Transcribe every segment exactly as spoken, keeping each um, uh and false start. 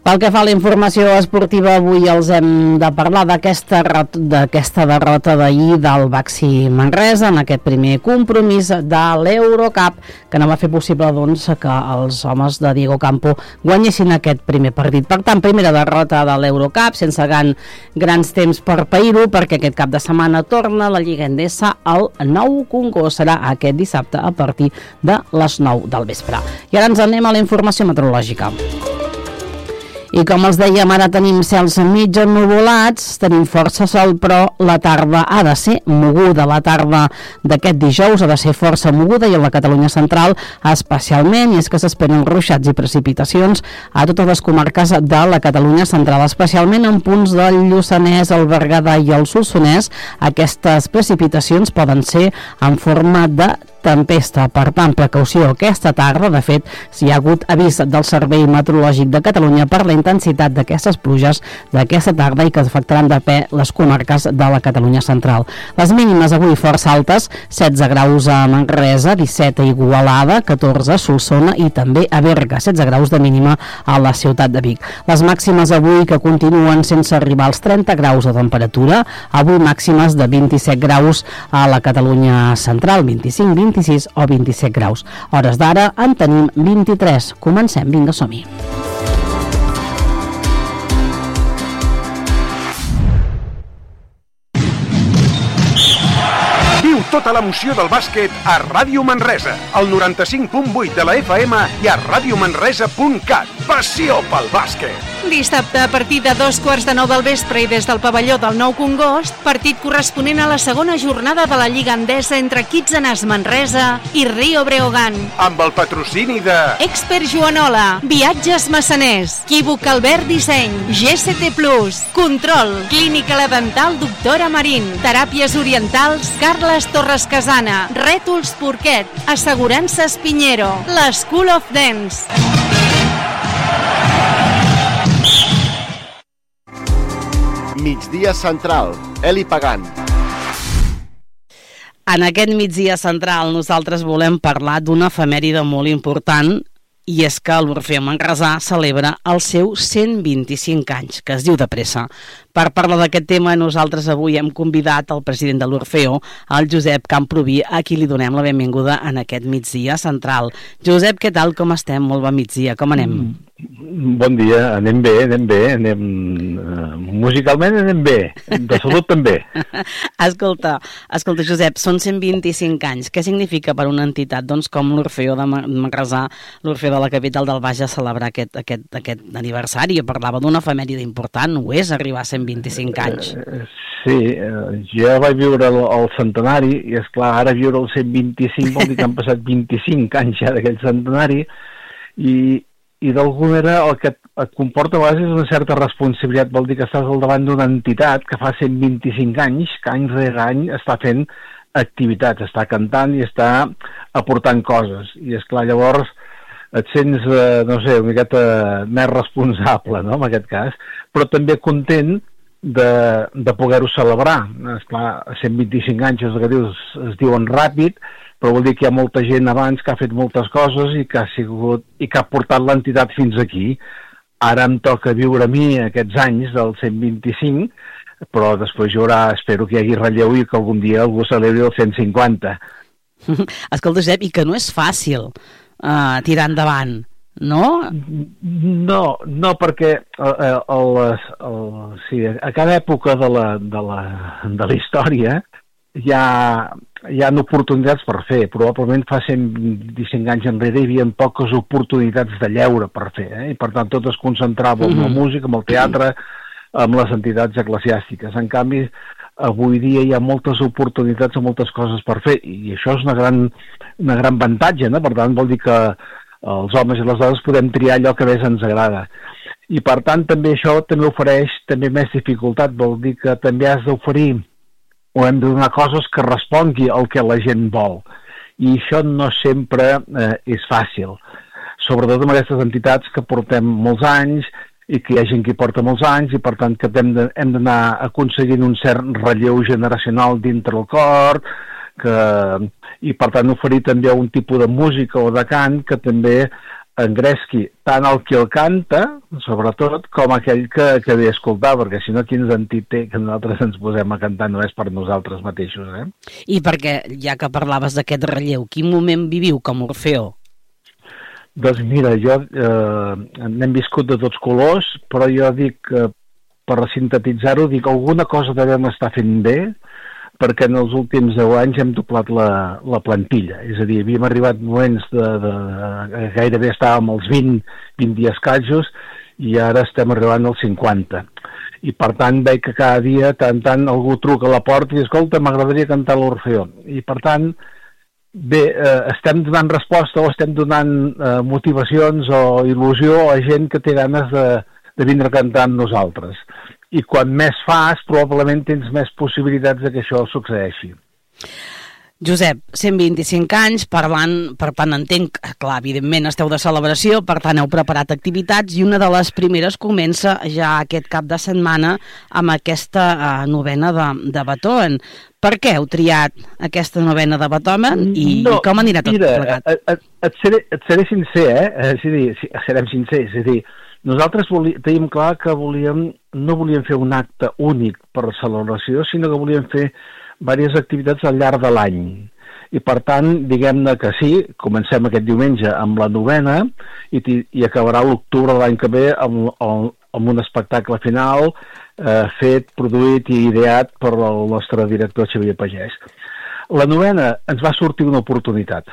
Pel que fa a la informació esportiva, avui els hem de parlar d'aquesta d'aquesta derrota d'ahir del Baxi Manresa en aquest primer compromís de l'Eurocup, que no va fer possible doncs, que els homes de Diego Campo guanyessin aquest primer partit. Per tant, primera derrota de l'Eurocup, sense gran, grans temps per pair-ho, perquè aquest cap de setmana torna la Lliga Endesa al Nou Congost. Serà aquest dissabte a partir de les nou del vespre. I ara ens anem a la informació meteorològica. I com els dèiem, ara tenim cels mig ennuvolats, tenim força sol, però la tarda ha de ser moguda. La tarda d'aquest dijous ha de ser força moguda i a la Catalunya central especialment, i és que s'esperen ruixats i precipitacions a totes les comarques de la Catalunya central, especialment en punts del Lluçanès, el Berguedà i el Solsonès. Aquestes precipitacions poden ser en forma de tempesta. Per tant, precaució aquesta tarda. De fet, s'hi ha hagut avís del Servei Meteorològic de Catalunya per la intensitat d'aquestes pluges d'aquesta tarda i que afectaran de ple les comarques de la Catalunya central. Les mínimes avui força altes, setze graus a Manresa, disset a Igualada, catorze a Solsona i també a Berga, setze graus de mínima a la ciutat de Vic. Les màximes avui que continuen sense arribar als trenta graus de temperatura, avui màximes de vint-i-set graus a la Catalunya central, vint-i-cinc, vint-i-sis o vint-i-set graus. Hores d'ara en tenim vint-i-tres. Comencem, vinga, som-hi. Viu tota l'emoció del bàsquet a Ràdio Manresa, al noranta-cinc punt vuit de la F M i a radiomanresa punt cat. Passió pel bàsquet! Dissabte, a partir de dos quarts de nou del vespre i des del pavelló del Nou Congost, partit corresponent a la segona jornada de la Lliga Endesa entre Kitsanas Manresa i Rio Breogán. Amb el patrocini de Expert Joanola, Viatges Massaners, Quívoc Albert Disseny, G C T plus, Control, Clínica La Dental Doctora Marín, Teràpies Orientals, Carles Torres Casana, Rètols Porquet, Assegurances Piñero, la School of Dance. Migdia central, Eli Pagant. En aquest migdia central nosaltres volem parlar d'una efemèride molt important, i és que l'Orfeó Manresà celebra els seus cent vint-i-cinc anys, que es diu de pressa. Per parlar d'aquest tema, nosaltres avui hem convidat el president de l'Orfeó, el Josep Camproví, a qui li donem la benvinguda en aquest migdia central. Josep, què tal, com estem? Molt bon migdia, com anem? Bon dia, anem bé, anem bé, anem... Uh, musicalment anem bé, de salut també. Escolta, escolta, Josep, són cent vint-i-cinc anys. Què significa per una entitat doncs, com l'Orfeó de Manresà, l'Orfeó de la capital del Bages, celebrar aquest, aquest, aquest aniversari? Jo parlava d'una efemèride important, ho és arribar a cent vint-i-cinc anys. Sí, jo vaig viure el, el centenari, i és clar, ara viure el cent vint-i-cinc vol dir que han passat vint-i-cinc anys ja d'aquell centenari, i, i d'alguna manera el que et, et comporta a vegades és una certa responsabilitat, vol dir que estàs al davant d'una entitat que fa cent vint-i-cinc anys, que any rere any està fent activitats, està cantant i està aportant coses, i és clar, llavors et sents, eh, no sé, una miqueta més responsable, no?, en aquest cas, però també content de, de poder-ho celebrar. Esclar, cent vint-i-cinc anys, el que dius, es diuen ràpid, però vol dir que hi ha molta gent abans que ha fet moltes coses i que ha sigut i que ha portat l'entitat fins aquí. Ara em toca viure a mi aquests anys del cent vint-i-cinc, però després hi haurà, espero que hi hagi relleu i que algun dia algú celebri el cent cinquanta. Escolta, Josep, i que no és fàcil uh, tirar endavant, no? No, no, perquè el, el, el, sí, a cada època de la, de la, de la història hi ha, hi ha oportunitats per fer. Probablement fa cent vint-i-cinc anys enrere hi havia poques oportunitats de lleure per fer, eh? I per tant tot es concentrava en la música, en el teatre, amb les entitats eclesiàstiques. En canvi, avui dia hi ha moltes oportunitats i moltes coses per fer, i això és una gran, una gran avantatge, no? Per tant, vol dir que els homes i les dones podem triar allò que més ens agrada. I per tant, també això també ofereix també més dificultat, vol dir que també has d'oferir o hem de donar coses que respongui al que la gent vol. I això no sempre eh, és fàcil. Sobretot amb aquestes entitats que portem molts anys i que hi ha gent que hi porta molts anys i per tant que hem de, hem d'anar aconseguint un cert relleu generacional dintre el cor, que, i per tant oferir també un tipus de música o de cant que també engresqui tant el qui el canta, sobretot, com aquell que, que ve a escoltar, perquè si no, quin sentit té que nosaltres ens posem a cantar només per nosaltres mateixos, eh? I perquè, ja que parlaves d'aquest relleu, quin moment viviu com Orfeó? Doncs mira, jo eh, n'hem viscut de tots colors, però jo dic, eh, per sintetitzar-ho, dic alguna cosa devem estar fent bé, perquè en els últims deu anys hem doblat la, la plantilla. És a dir, havíem arribat moments de, de, de gairebé estàvem als vint, vint dies escassos i ara estem arribant als cinquanta. I per tant veig que cada dia tant tant algú truca a la porta i escolta, m'agradaria cantar l'Orfeó. I per tant, bé, eh, estem donant resposta o estem donant eh, motivacions o il·lusió a gent que té ganes de, de vindre a cantar amb nosaltres. I quan més fas, probablement tens més possibilitats de que això succeeixi. Josep, cent vint-i-cinc anys, parlant, per tant entenc, clar, evidentment esteu de celebració, per tant heu preparat activitats i una de les primeres comença ja aquest cap de setmana amb aquesta uh, novena de, de Beethoven. Per què heu triat aquesta novena de Beethoven i, no, i com anirà tot mira, plegat? Et, et, et, seré, et seré sincer, eh? És a dir, serem sincers, és a dir, nosaltres volí, tenim clar que volíem, no volíem fer un acte únic per celebració, sinó que volíem fer diverses activitats al llarg de l'any. I per tant, diguem-ne que sí, comencem aquest diumenge amb la novena i, i acabarà l'octubre de l'any que ve amb, amb un espectacle final eh, fet, produït i ideat per el nostre director Xavier Pagès. La novena ens va sortir una oportunitat.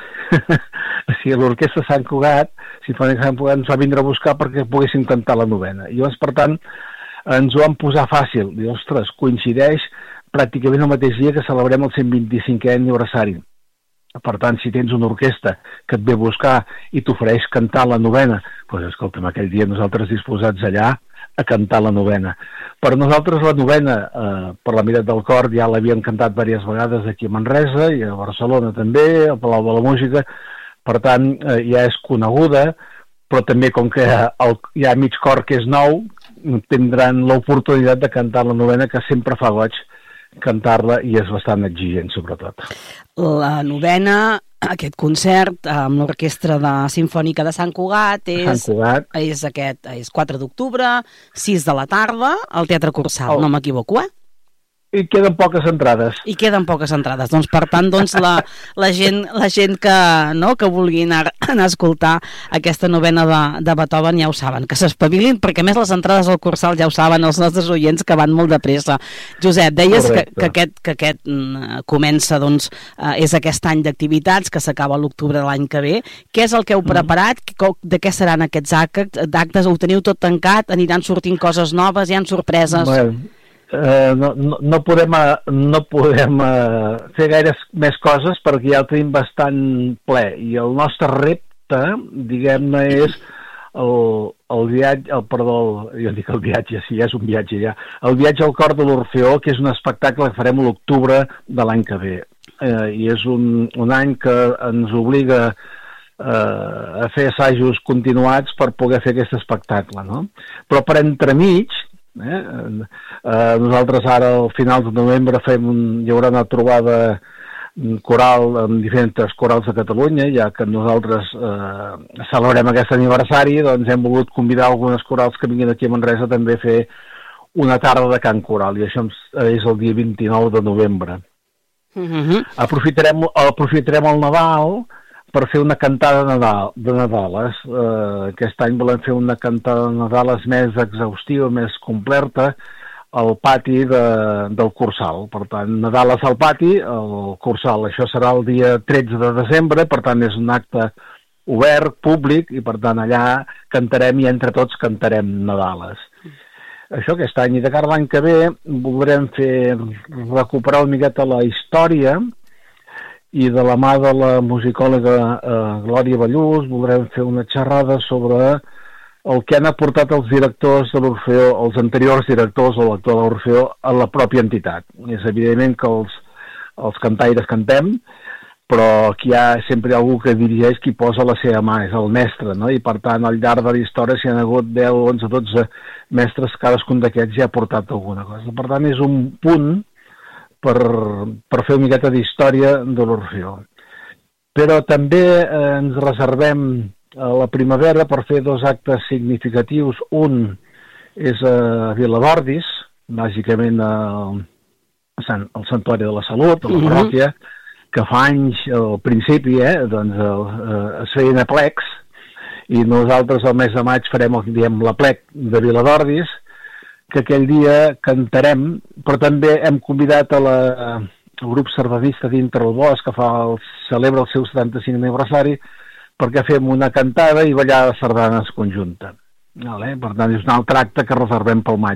O sigui, l'Orquestra Sant Cugat, Simfònica Sant Cugat, ens va vindre a buscar perquè poguéssim cantar la novena. I llavors, per tant, ens ho vam posar fàcil. I, ostres, coincideix pràcticament el mateix dia que celebrem el cent vint-i-cinquè aniversari. Per tant, si tens una orquestra que et ve a buscar i t'ofereix cantar la novena, doncs escolta'm, aquell dia nosaltres disposats allà a cantar la novena. Per nosaltres la novena, eh, per la Miret del Cor, ja l'havien cantat diverses vegades aquí a Manresa i a Barcelona també, al Palau de la Música, per tant, eh, ja és coneguda, però també com que el, hi ha mig cor que és nou, tindran l'oportunitat de cantar la novena, que sempre fa goig cantar-la i és bastant exigent, sobretot. La novena, aquest concert amb l'Orquestra de Simfònica de Sant Cugat és, Sant Cugat. és, aquest, és quatre d'octubre, sis de la tarda, al Teatre Cursal, oh. no m'equivoco, eh? I queden poques entrades. I queden poques entrades. Doncs, per tant, doncs, la, la, gent, la gent que, no, que vulgui anar, anar a escoltar aquesta novena de, de Beethoven ja ho saben, que s'espavilin, perquè més les entrades al Cursal ja ho saben els nostres oients que van molt de pressa. Josep, deies que, que aquest, que aquest uh, comença, doncs, uh, és aquest any d'activitats, que s'acaba l'octubre de l'any que ve. Què és el que heu preparat? Mm. De què seran aquests actes? D'actes? Ho teniu tot tancat? Aniran sortint coses noves? Hi ha sorpreses? Bueno. Uh, no, no, no podem, uh, no podem uh, fer gaires més coses perquè ja el tenim bastant ple i el nostre repte, diguem-ne, és el, el viatge, el, perdó, jo dic el viatge, sí, ja és un viatge ja, el viatge al cor de l'Orfeó, que és un espectacle que farem l'octubre de l'any que ve. Uh, I és un, un any que ens obliga uh, a fer assajos continuats per poder fer aquest espectacle, no? Però per entremig, Eh? Eh, nosaltres ara al final de novembre fem un, hi haurà una trobada coral amb diferents corals de Catalunya, ja que nosaltres eh, celebrem aquest aniversari, doncs hem volgut convidar algunes corals que vinguin aquí a Manresa també a fer una tarda de cant coral, i això és el dia vint-i-nou de novembre. Uh-huh. Aprofitarem, aprofitarem el Nadal per fer una cantada de Nadal, de Nadales. Eh, aquest any volem fer una cantada de Nadales més exhaustiva, més completa, al pati de, del Cursal. Per tant, Nadales al pati, el Cursal. Això serà el dia tretze de desembre, per tant és un acte obert, públic, i per tant allà cantarem i entre tots cantarem Nadales. Això aquest any, i de cara l'any que ve voldrem fer recuperar una miqueta la història, i de la mà de la musicòloga eh, Glòria Ballús voldrem fer una xerrada sobre el que han aportat els directors de l'Orfeó, els anteriors directors o l'actor de l'Orfeó a la pròpia entitat. És evidentment que els, els cantaires cantem, però aquí hi ha sempre algú que dirigeix, qui posa la seva mà, és el mestre, no? I per tant al llarg de la història s'hi han hagut deu, onze, dotze mestres, cadascun d'aquests ja ha aportat alguna cosa. Per tant és un punt Per, per fer una miqueta d'història de l'Orfeó. Però també eh, ens reservem a la primavera per fer dos actes significatius. Un és a Viladordis, bàsicament al, al Santuari de la Salut, a la parròquia, que fa anys, al principi, eh, doncs, el, eh, es feien aplecs, i nosaltres al mes de maig farem el que diem l'aplec de Viladordis, que aquell dia cantarem, però també hem convidat a la, el grup sardanista d'Intre el Bosc, que fa el, celebra el seu setanta-cinc aniversari, perquè fem una cantada i ballada de sardanes conjunta. Vale? Per tant, és un altre acte que reservem pel maig.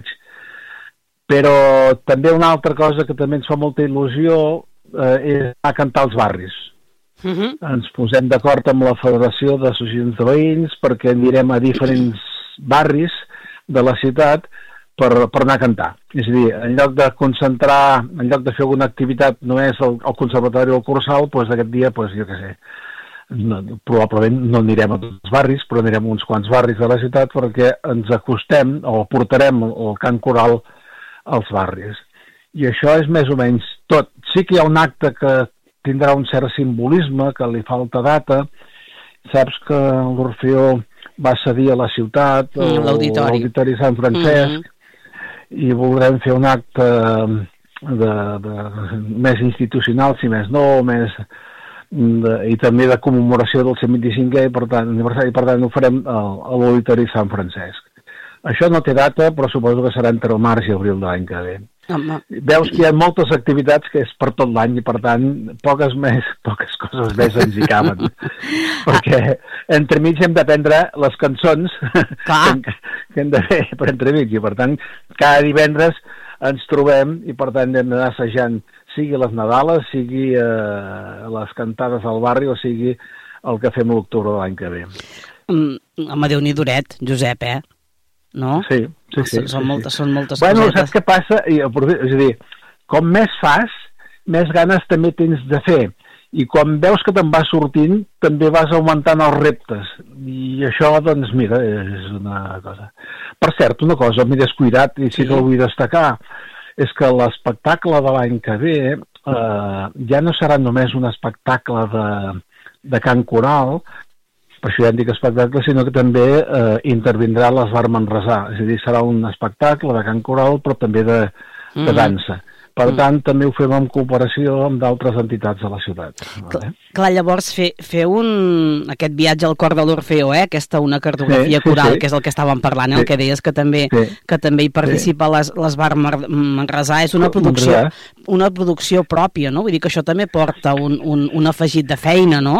Però també una altra cosa que també ens fa molta il·lusió eh, és anar a cantar als barris. Uh-huh. Ens posem d'acord amb la Federació d'Associacions de Veïns perquè anirem a diferents barris de la ciutat per, per anar a cantar. És a dir, en lloc de concentrar, en lloc de fer alguna activitat només al, al Conservatori o al Cursal, doncs aquest dia, doncs, jo què sé, no, probablement no anirem a tots els barris, però anirem a uns quants barris de la ciutat perquè ens acostem o portarem el cant coral als barris. I això és més o menys tot. Sí que hi ha un acte que tindrà un cert simbolisme, que li falta data. Saps que l'Orfeó va cedir a la ciutat, mm, l'Auditori. l'Auditori Sant Francesc, mm-hmm. i voldrem fer un acte de, de, més institucional, si més no, més, de, i també de commemoració del cent vint-i-cinquè, per tant, aniversari, per tant ho farem a, a l'Auditori Sant Francesc. Això no té data, però suposo que serà entre el març i abril de l'any que ve. Home. Veus que hi ha moltes activitats que és per tot l'any i, per tant, poques, més, poques coses més ens hi caben. Perquè entremig hem d'aprendre les cançons que, que hem de fer per entremig. I, per tant, cada divendres ens trobem i, per tant, hem d'anar assajant, sigui les Nadales, sigui eh, les cantades al barri o sigui el que fem a l'octubre de l'any que ve. Mm, home, Déu-n'hi duret, Josep, eh? No? Sí, sí, sí. Són, sí, moltes, sí. són moltes bueno, cosetes. Saps què passa? És a dir, com més fas, més ganes també tens de fer. I quan veus que te'n va sortint, també vas augmentant els reptes. I això, doncs, mira, és una cosa. Per cert, una cosa, m'he descuidat i sí, sí que ho vull destacar, és que l'espectacle de l'any que ve eh, ja no serà només un espectacle de, de cant coral, per això ja en dic espectacle, sinó que també eh, intervindrà l'Esbar Manresà. És a dir, serà un espectacle de cant coral, però també de, de dansa. Per mm. tant, també ho fem en cooperació amb d'altres entitats de la ciutat. Vale? Clar, llavors, fer, fer un, aquest viatge al cor de l'Orfeó, eh? Aquesta una cartografia sí, sí, coral, sí. que és el que estàvem parlant, eh? Sí. El que deies que també, sí. que també hi participa sí. l'Esbar Manresà, és una producció, una producció pròpia, no? Vull dir que això també porta un, un, un afegit de feina, no?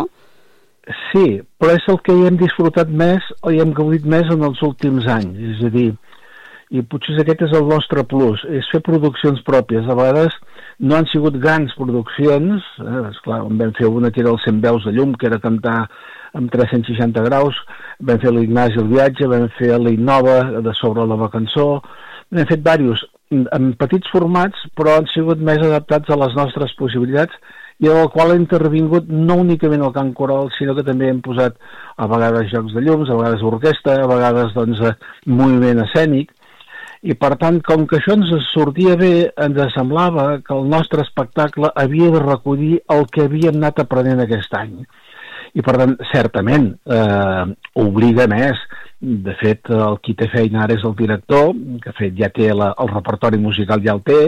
Sí, però és el que hi hem disfrutat més o hi hem gaudit més en els últims anys. És a dir, i potser aquest és el nostre plus, és fer produccions pròpies. A vegades no han sigut grans produccions, eh, esclar, vam fer una que era el cent veus de llum, que era cantar amb tres-cents seixanta graus, vam fer l'Ignasi el viatge, vam fer l'Innova de sobre la nova cançó, hem fet diversos en petits formats, però han sigut més adaptats a les nostres possibilitats i en el qual ha intervingut no únicament el cant coral, sinó que també hem posat a vegades jocs de llums, a vegades orquestra, a vegades doncs, moviment escènic, i per tant, com que això ens sortia bé, ens semblava que el nostre espectacle havia de recollir el que havíem anat aprenent aquest any. I per tant, certament, eh, obliga més. De fet, el qui té feina ara és el director, que de fet ja té la, el repertori musical, ja el té.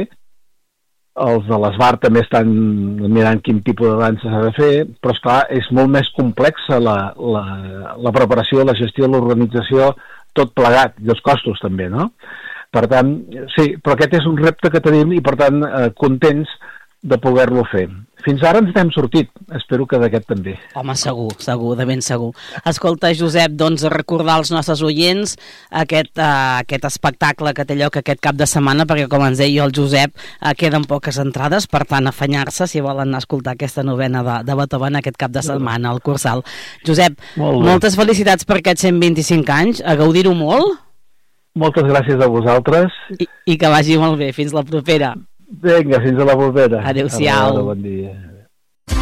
Els de l'Esbar també estan mirant quin tipus de dansa s'ha de fer, però esclar, és molt més complexa la, la, la preparació, la gestió, l'organització, tot plegat, i els costos també, no? Per tant, sí, però aquest és un repte que tenim i per tant eh, contents de poder-lo fer. Fins ara ens n'hem sortit, espero que d'aquest també. Home, segur, segur, de ben segur. Escolta, Josep, doncs recordar als nostres oients aquest, uh, aquest espectacle que té lloc aquest cap de setmana, perquè com ens deia el Josep, uh, queden poques entrades, per tant, afanyar-se si volen anar a escoltar aquesta novena de, de Beethoven aquest cap de setmana al Cursal. Josep, Molt moltes felicitats per aquests cent vint-i-cinc anys, a gaudir-ho molt. Moltes gràcies a vosaltres. I, i que vagi molt bé, fins la propera. Vinga, fins a la propera. Adéu-siau. Bon dia.